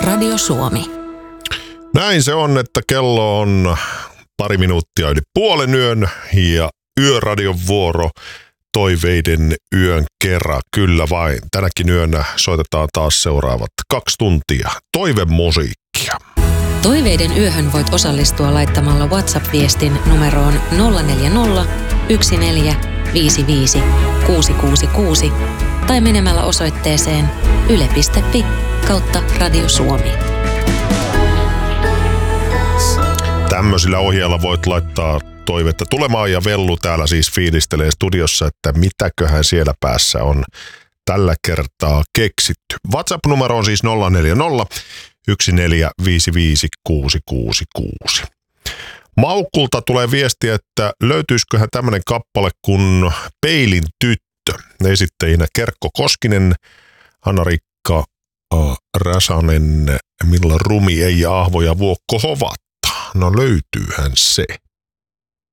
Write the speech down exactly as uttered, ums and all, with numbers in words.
Radio Suomi. Näin se on, että kello on pari minuuttia yli puolen yön ja Yöradion vuoro toiveiden yön kerran. Kyllä vain. Tänäkin yönä soitetaan taas seuraavat kaksi tuntia toivemusiikkia. Toiveiden yöhön voit osallistua laittamalla WhatsApp-viestin numeroon nolla neljä nolla, yksi neljä, viisi viisi, kuusi kuusi kuusi tai menemällä osoitteeseen yle piste fi kautta Radio Suomi. Tämmöisillä ohjeilla voit laittaa toivetta tulemaan ja Vellu täällä siis fiilistelee studiossa, että mitäköhän siellä päässä on tällä kertaa keksitty. WhatsApp-numero on siis nolla neljä nolla, yksi neljä, viisi viisi, kuusi kuusi kuusi. Maukulta tulee viesti, että löytyisiköhän tämmöinen kappale kuin Peilin tyttö. Esittäjinä Kerkko Koskinen, Hanna-Riikka äh, Räsänen, Milla Rumi, Eija Ahvo ja Vuokko Hovatta. No löytyyhän se.